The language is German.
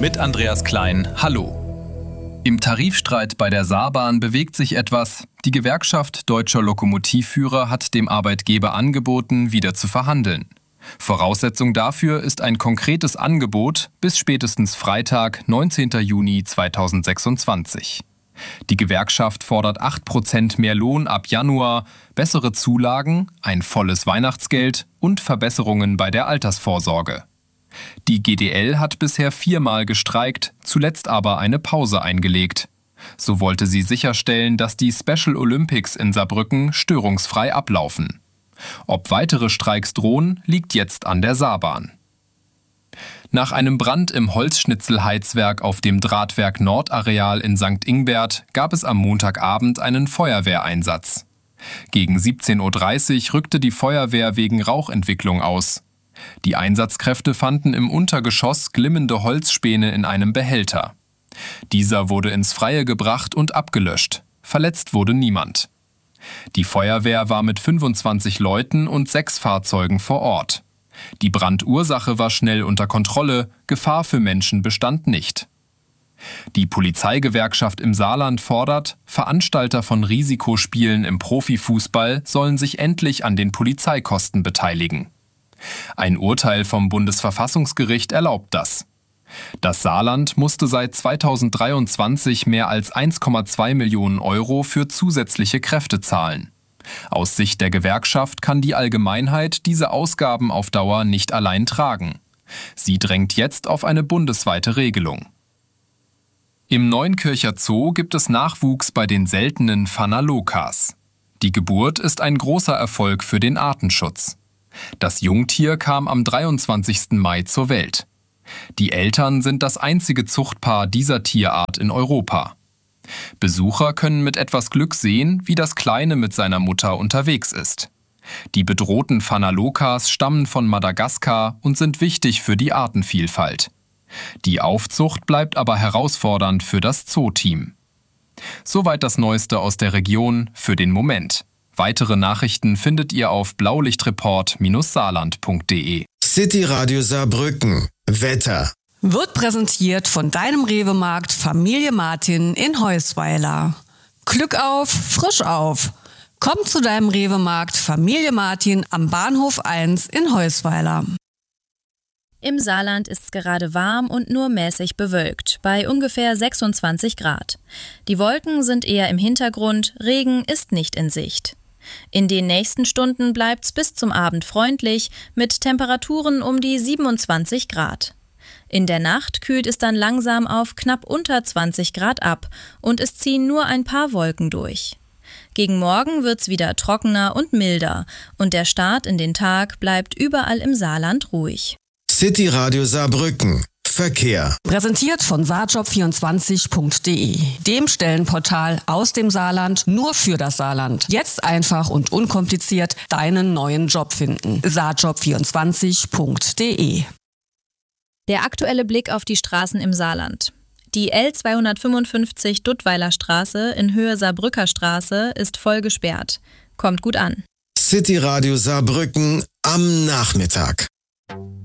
Mit Andreas Klein, hallo. Im Tarifstreit bei der Saarbahn bewegt sich etwas. Die Gewerkschaft Deutscher Lokomotivführer hat dem Arbeitgeber angeboten, wieder zu verhandeln. Voraussetzung dafür ist ein konkretes Angebot bis spätestens Freitag, 19. Juni 2026. Die Gewerkschaft fordert 8% mehr Lohn ab Januar, bessere Zulagen, ein volles Weihnachtsgeld und Verbesserungen bei der Altersvorsorge. Die GDL hat bisher 4-mal gestreikt, zuletzt aber eine Pause eingelegt. So wollte sie sicherstellen, dass die Special Olympics in Saarbrücken störungsfrei ablaufen. Ob weitere Streiks drohen, liegt jetzt an der Saarbahn. Nach einem Brand im Holzschnitzelheizwerk auf dem Drahtwerk Nordareal in St. Ingbert gab es am Montagabend einen Feuerwehreinsatz. Gegen 17:30 Uhr rückte die Feuerwehr wegen Rauchentwicklung aus. Die Einsatzkräfte fanden im Untergeschoss glimmende Holzspäne in einem Behälter. Dieser wurde ins Freie gebracht und abgelöscht. Verletzt wurde niemand. Die Feuerwehr war mit 25 Leuten und 6 Fahrzeugen vor Ort. Die Brandursache war schnell unter Kontrolle, Gefahr für Menschen bestand nicht. Die Polizeigewerkschaft im Saarland fordert, Veranstalter von Risikospielen im Profifußball sollen sich endlich an den Polizeikosten beteiligen. Ein Urteil vom Bundesverfassungsgericht erlaubt das. Das Saarland musste seit 2023 mehr als 1,2 Millionen Euro für zusätzliche Kräfte zahlen. Aus Sicht der Gewerkschaft kann die Allgemeinheit diese Ausgaben auf Dauer nicht allein tragen. Sie drängt jetzt auf eine bundesweite Regelung. Im Neunkircher Zoo gibt es Nachwuchs bei den seltenen Phanalokas. Die Geburt ist ein großer Erfolg für den Artenschutz. Das Jungtier kam am 23. Mai zur Welt. Die Eltern sind das einzige Zuchtpaar dieser Tierart in Europa. Besucher können mit etwas Glück sehen, wie das Kleine mit seiner Mutter unterwegs ist. Die bedrohten Phanalokas stammen von Madagaskar und sind wichtig für die Artenvielfalt. Die Aufzucht bleibt aber herausfordernd für das Zoo-Team. Soweit das Neueste aus der Region für den Moment. Weitere Nachrichten findet ihr auf blaulichtreport-saarland.de. City Radio Saarbrücken. Wetter. Wird präsentiert von deinem Rewe-Markt Familie Martin in Heusweiler. Glück auf, frisch auf. Komm zu deinem Rewe-Markt Familie Martin am Bahnhof 1 in Heusweiler. Im Saarland ist es gerade warm und nur mäßig bewölkt, bei ungefähr 26 Grad. Die Wolken sind eher im Hintergrund, Regen ist nicht in Sicht. In den nächsten Stunden bleibt's bis zum Abend freundlich, mit Temperaturen um die 27 Grad. In der Nacht kühlt es dann langsam auf knapp unter 20 Grad ab und es ziehen nur ein paar Wolken durch. Gegen Morgen wird's wieder trockener und milder und der Start in den Tag bleibt überall im Saarland ruhig. City Radio Saarbrücken. Verkehr. Präsentiert von saarjob24.de, dem Stellenportal aus dem Saarland nur für das Saarland. Jetzt einfach und unkompliziert deinen neuen Job finden. saarjob24.de. Der aktuelle Blick auf die Straßen im Saarland. Die L255 Duttweiler Straße in Höhe Saarbrücker Straße ist voll gesperrt. Kommt gut an. City Radio Saarbrücken am Nachmittag.